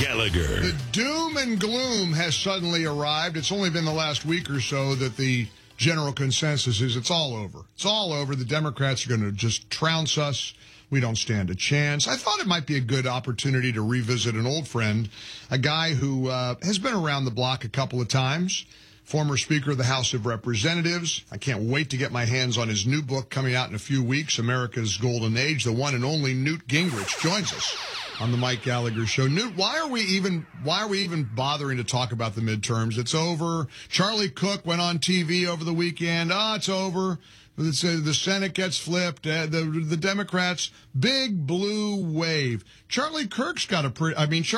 Gallagher. The doom and gloom has suddenly arrived. It's only been the last week or so that the general consensus is it's all over. It's all over. The Democrats are going to just trounce us. We don't stand a chance. I thought it might be a good opportunity to revisit an old friend, a guy who has been around the block a couple of times, former Speaker of the House of Representatives. I can't wait to get my hands on his new book coming out in a few weeks, America's Golden Age. The one and only Newt Gingrich joins us on the Mike Gallagher Show. Newt, why are we even bothering to talk about the midterms? It's over. Charlie Cook went on TV over the weekend. It's over. The Senate gets flipped. The Democrats, big blue wave. Charlie Kirk's got